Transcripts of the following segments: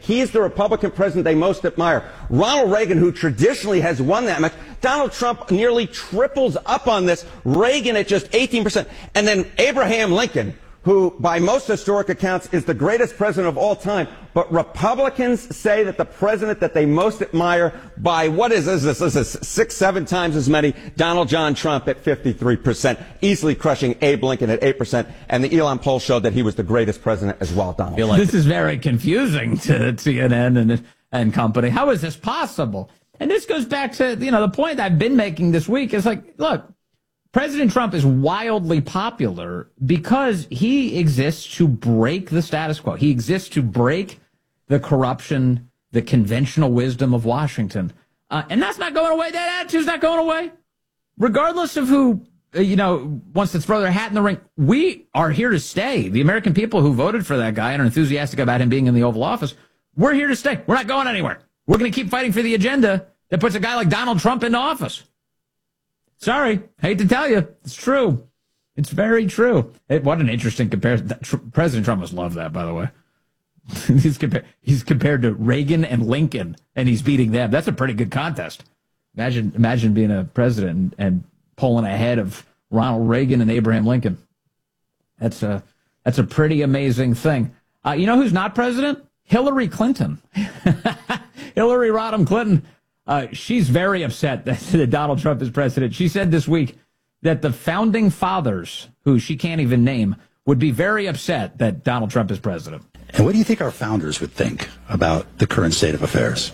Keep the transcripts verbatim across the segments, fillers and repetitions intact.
He is the Republican president they most admire. Ronald Reagan, who traditionally has won that much, Donald Trump nearly triples up on this. Reagan at just eighteen percent. And then Abraham Lincoln, who by most historic accounts is the greatest president of all time. But Republicans say that the president that they most admire by, what is this, this is six, seven times as many, Donald John Trump at fifty-three percent, easily crushing Abe Lincoln at eight percent. And the Elon poll showed that he was the greatest president as well, Donald. Like this is very confusing to C N N and, and company. How is this possible? And this goes back to, you know, the point I've been making this week is like, look, President Trump is wildly popular because he exists to break the status quo. He exists to break the corruption, the conventional wisdom of Washington. Uh, and that's not going away. That attitude's not going away. Regardless of who, uh, you know, wants to throw their hat in the ring, we are here to stay. The American people who voted for that guy and are enthusiastic about him being in the Oval Office, we're here to stay. We're not going anywhere. We're going to keep fighting for the agenda that puts a guy like Donald Trump into office. Sorry, hate to tell you, it's true. It's very true. It, what an interesting comparison. Tr- President Trump must love that, by the way. he's, compared, he's compared to Reagan and Lincoln, and he's beating them. That's a pretty good contest. Imagine imagine being a president and, and pulling ahead of Ronald Reagan and Abraham Lincoln. That's a, that's a pretty amazing thing. Uh, you know who's not president? Hillary Clinton. Hillary Rodham Clinton. Uh, she's very upset that, that Donald Trump is president. She said this week that the founding fathers, who she can't even name, would be very upset that Donald Trump is president. And what do you think our founders would think about the current state of affairs?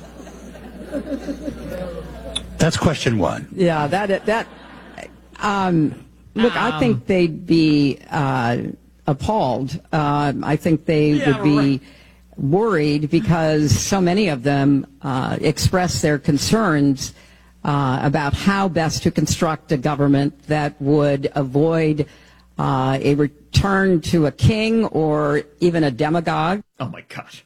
That's question one. Yeah, that, that, um, look, um, I think they'd be, uh, appalled. Uh, I think they yeah, would be right. worried because so many of them, uh, express their concerns, uh, about how best to construct a government that would avoid, uh, a return to a king or even a demagogue. Oh my gosh.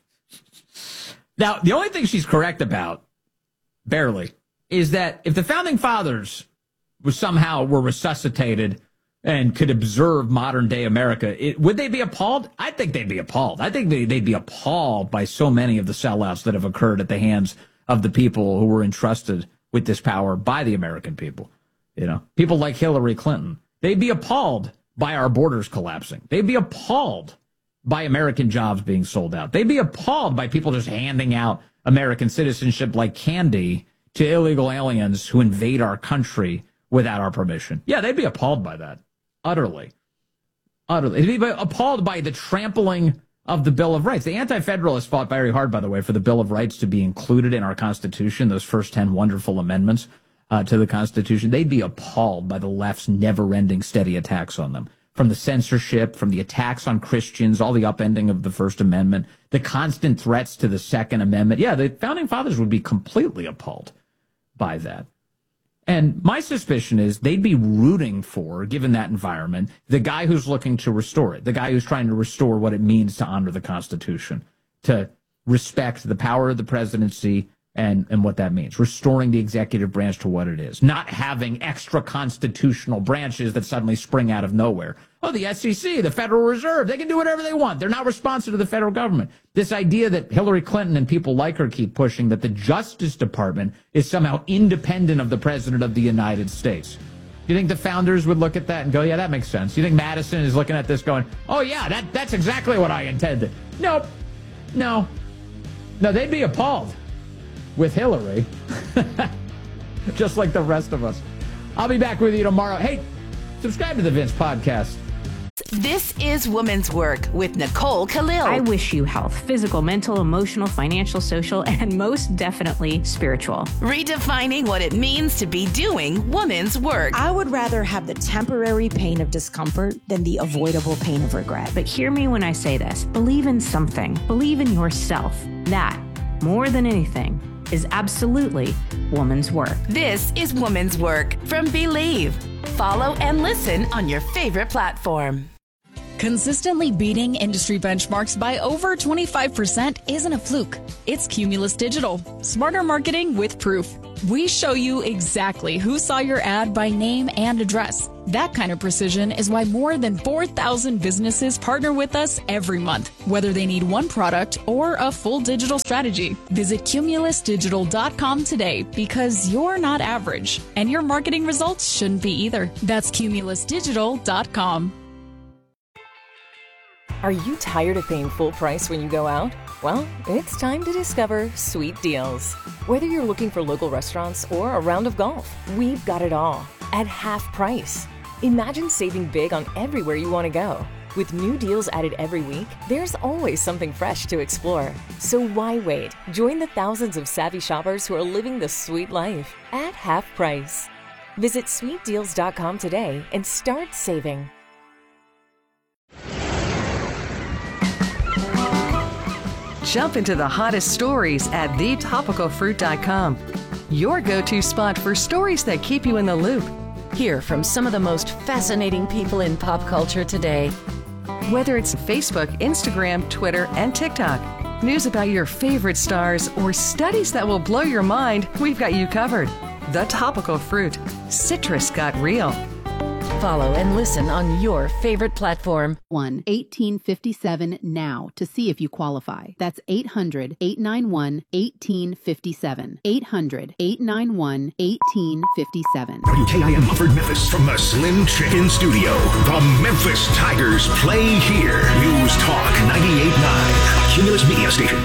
Now, the only thing she's correct about, barely, is that if the founding fathers was somehow were resuscitated and could observe modern day America, it, would they be appalled? I think they'd be appalled. I think they, they'd be appalled by so many of the sellouts that have occurred at the hands of the people who were entrusted with this power by the American people. You know, people like Hillary Clinton. They'd be appalled by our borders collapsing. They'd be appalled by American jobs being sold out. They'd be appalled by people just handing out American citizenship like candy to illegal aliens who invade our country without our permission. Yeah, they'd be appalled by that. Utterly. Utterly. They'd be appalled by the trampling of the Bill of Rights. The Anti-Federalists fought very hard, by the way, for the Bill of Rights to be included in our Constitution, those first ten wonderful amendments uh, to the Constitution. They'd be appalled by the left's never-ending steady attacks on them. From the censorship, from the attacks on Christians, all the upending of the First Amendment, the constant threats to the Second Amendment. Yeah, the Founding Fathers would be completely appalled by that. And my suspicion is they'd be rooting for, given that environment, the guy who's looking to restore it, the guy who's trying to restore what it means to honor the Constitution, to respect the power of the presidency and, and what that means, restoring the executive branch to what it is, not having extra constitutional branches that suddenly spring out of nowhere. Oh, the S E C, the Federal Reserve, they can do whatever they want. They're not responsive to the federal government. This idea that Hillary Clinton and people like her keep pushing, that the Justice Department is somehow independent of the President of the United States. Do you think the founders would look at that and go, yeah, that makes sense? Do you think Madison is looking at this going, oh, yeah, that, that's exactly what I intended? Nope. No. No, they'd be appalled with Hillary, just like the rest of us. I'll be back with you tomorrow. Hey, subscribe to the Vince Podcast. This is Woman's Work with Nicole Khalil. I wish you health, physical, mental, emotional, financial, social, and most definitely spiritual. Redefining what it means to be doing woman's work. I would rather have the temporary pain of discomfort than the avoidable pain of regret. But hear me when I say this. Believe in something. Believe in yourself. That, more than anything, is absolutely woman's work. This is Woman's Work from Believe. Follow and listen on your favorite platform. Consistently beating industry benchmarks by over twenty-five percent isn't a fluke. It's Cumulus Digital. Smarter marketing with proof. We show you exactly who saw your ad by name and address. That kind of precision is why more than four thousand businesses partner with us every month, whether they need one product or a full digital strategy. Visit cumulus digital dot com today because you're not average, and your marketing results shouldn't be either. That's cumulus digital dot com. Are you tired of paying full price when you go out? Well, it's time to discover Sweet Deals. Whether you're looking for local restaurants or a round of golf, we've got it all at half price. Imagine saving big on everywhere you want to go. With new deals added every week, there's always something fresh to explore. So why wait? Join the thousands of savvy shoppers who are living the sweet life at half price. Visit sweet deals dot com today and start saving. Jump into the hottest stories at the topical fruit dot com. Your go-to spot for stories that keep you in the loop. Hear from some of the most fascinating people in pop culture today. Whether it's Facebook, Instagram, Twitter, and TikTok, news about your favorite stars, or studies that will blow your mind, we've got you covered. The Topical Fruit. Citrus got real. Follow and listen on your favorite platform. one eighteen fifty-seven now to see if you qualify. That's eight hundred, eight nine one, eighteen fifty-seven. eight hundred, eight nine one, eighteen fifty-seven. W K I M Hartford, Memphis, from the Slim Chicken Studio. The Memphis Tigers play here. News Talk ninety-eight point nine, Cumulus Media Station.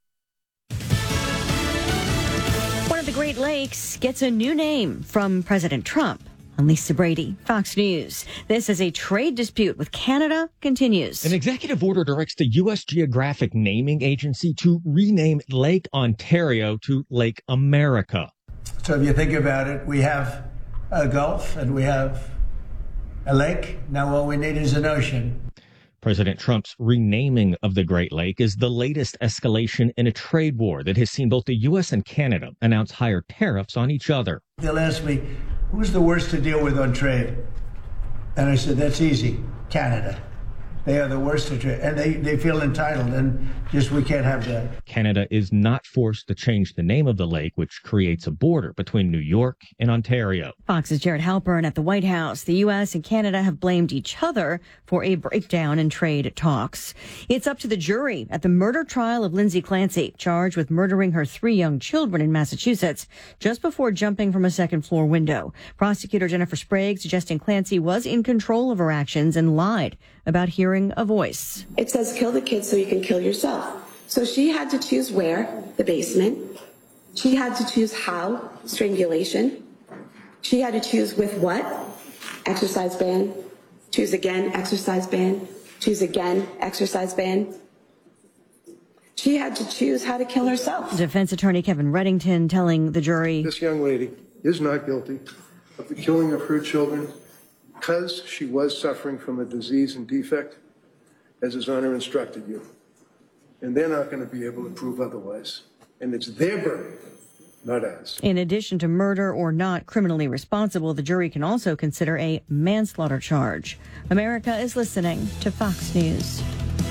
One of the Great Lakes gets a new name from President Trump. I'm Lisa Brady, Fox News. This is a trade dispute with Canada continues. An executive order directs the U S Geographic Naming Agency to rename Lake Ontario to Lake America. So if you think about it, we have a Gulf and we have a lake. Now all we need is an ocean. President Trump's renaming of the Great Lake is the latest escalation in a trade war that has seen both the U S and Canada announce higher tariffs on each other. They'll ask me, who's the worst to deal with on trade? And I said, that's easy, Canada. They are the worst to trade, and they, they feel entitled, and just we can't have that. Canada is not forced to change the name of the lake, which creates a border between New York and Ontario. Fox's Jared Halpern at the White House. The U S and Canada have blamed each other for a breakdown in trade talks. It's up to the jury at the murder trial of Lindsay Clancy, charged with murdering her three young children in Massachusetts just before jumping from a second floor window. Prosecutor Jennifer Sprague suggesting Clancy was in control of her actions and lied about hearing a voice. It says kill the kids so you can kill yourself. So she had to choose where, the basement. She had to choose how, strangulation. She had to choose with what, exercise ban. Choose again, exercise ban. Choose again, exercise ban. She had to choose how to kill herself. Defense attorney Kevin Reddington telling the jury, this young lady is not guilty of the killing of her children because she was suffering from a disease and defect, as His Honor instructed you. And they're not going to be able to prove otherwise. And it's their burden, not ours. In addition to murder or not criminally responsible, the jury can also consider a manslaughter charge. America is listening to Fox News.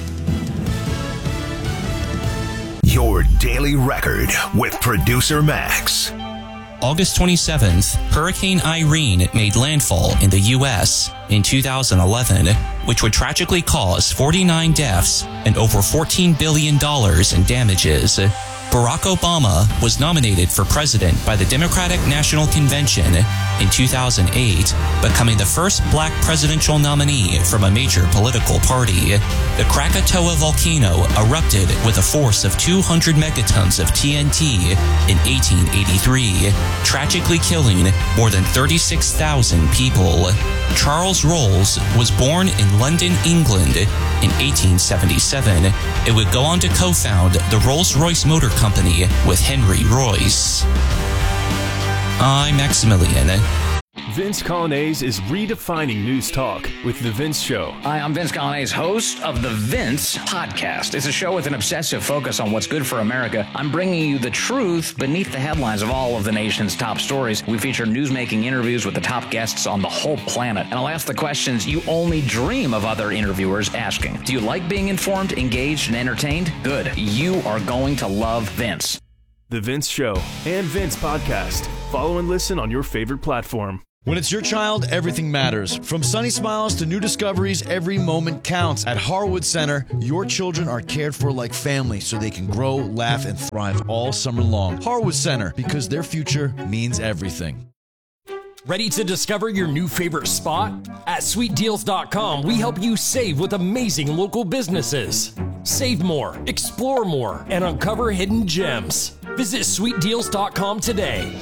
Your daily record with producer Max. August twenty-seventh, Hurricane Irene made landfall in the U S in two thousand eleven, which would tragically cause forty-nine deaths and over fourteen billion dollars in damages. Barack Obama was nominated for president by the Democratic National Convention in two thousand eight, becoming the first black presidential nominee from a major political party. The Krakatoa volcano erupted with a force of two hundred megatons of T N T in eighteen eighty-three, tragically killing more than thirty-six thousand people. Charles Rolls was born in London, England in eighteen seventy-seven. It would go on to co-found the Rolls-Royce Motor Company with Henry Royce. I'm Maximilian. Vince Colonnese is redefining news talk with The Vince Show. Hi, I'm Vince Colonnese, host of The Vince Podcast. It's a show with an obsessive focus on what's good for America. I'm bringing you the truth beneath the headlines of all of the nation's top stories. We feature newsmaking interviews with the top guests on the whole planet. And I'll ask the questions you only dream of other interviewers asking. Do you like being informed, engaged, and entertained? Good. You are going to love Vince. The Vince Show and Vince Podcast. Follow and listen on your favorite platform. When it's your child, everything matters. From sunny smiles to new discoveries, every moment counts. At Harwood Center, your children are cared for like family so they can grow, laugh, and thrive all summer long. Harwood Center, because their future means everything. Ready to discover your new favorite spot? At sweet deals dot com, we help you save with amazing local businesses. Save more, explore more, and uncover hidden gems. Visit sweet deals dot com today.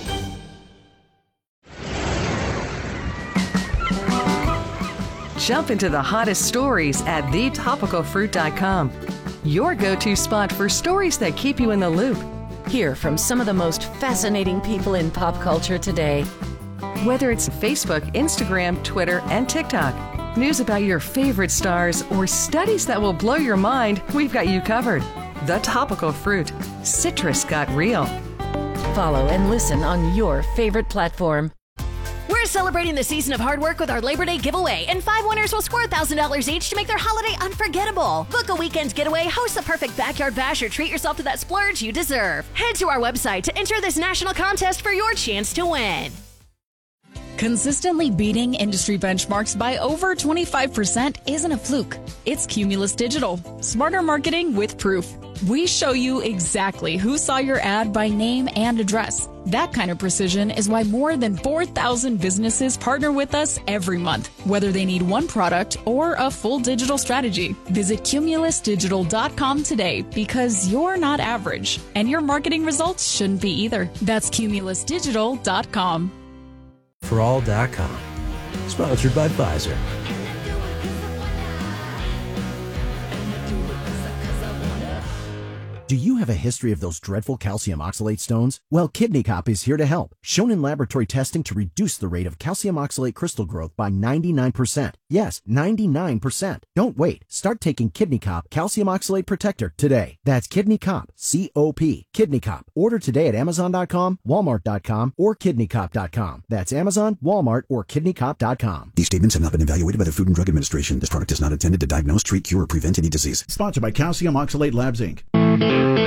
Jump into the hottest stories at the topical fruit dot com. Your go-to spot for stories that keep you in the loop. Hear from some of the most fascinating people in pop culture today. Whether it's Facebook, Instagram, Twitter, and TikTok, news about your favorite stars, or studies that will blow your mind, we've got you covered. The Topical Fruit. Citrus got real. Follow and listen on your favorite platform. We're celebrating the season of hard work with our Labor Day giveaway, and five winners will score one thousand dollars each to make their holiday unforgettable. Book a weekend getaway, host the perfect backyard bash, or treat yourself to that splurge you deserve. Head to our website to enter this national contest for your chance to win. Consistently beating industry benchmarks by over twenty-five percent isn't a fluke. It's Cumulus Digital. Smarter marketing with proof. We show you exactly who saw your ad by name and address. That kind of precision is why more than four thousand businesses partner with us every month, whether they need one product or a full digital strategy. Visit cumulus digital dot com today, because you're not average, and your marketing results shouldn't be either. That's cumulus digital dot com. For all dot com. Sponsored by Pfizer. Do you have a history of those dreadful calcium oxalate stones? Well, Kidney Cop is here to help. Shown in laboratory testing to reduce the rate of calcium oxalate crystal growth by ninety-nine percent. Yes, ninety-nine percent. Don't wait. Start taking Kidney Cop Calcium Oxalate Protector today. That's Kidney Cop, C O P. Kidney Cop. Order today at amazon dot com, walmart dot com, or kidney cop dot com. That's Amazon, Walmart, or kidney cop dot com. These statements have not been evaluated by the Food and Drug Administration. This product is not intended to diagnose, treat, cure, or prevent any disease. Sponsored by Calcium Oxalate Labs, Incorporated.